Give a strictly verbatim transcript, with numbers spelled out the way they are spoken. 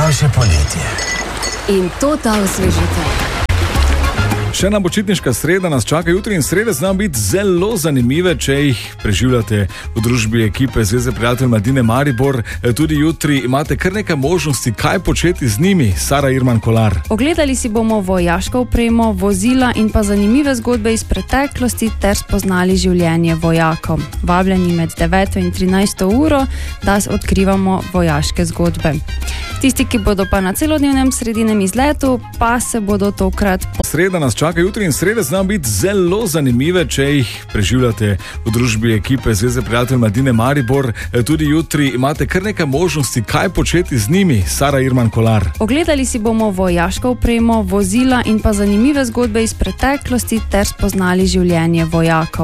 še poletje. In to ta osvežitev. Še ena počitniška sreda nas čaka jutri in srede zna biti zelo zanimive, če jih preživljate v družbi ekipe Zveze prijateljev Mladine Maribor. Tudi jutri imate kar nekaj možnosti, kaj početi z njimi. Sara Irman Kolar. Ogledali si bomo vojaško opremo, vozila in pa zanimive zgodbe iz preteklosti ter spoznali življenje vojakov. Vabljeni med deveto in trinajsto uro, da odkrivamo vojaške zgodbe. Tisti, ki bodo pa na celodnevnem sredinem izletu, pa se bodo tokrat... Sreda nas čaka jutri in srede zna biti zelo zanimive, če jih preživljate v družbi ekipe Zveze prijateljev Mladine Maribor. Tudi jutri imate kar nekaj možnosti, kaj početi z njimi. Sara Irman Kolar. Ogledali si bomo vojaško opremo, vozila in pa zanimive zgodbe iz preteklosti ter spoznali življenje vojakov.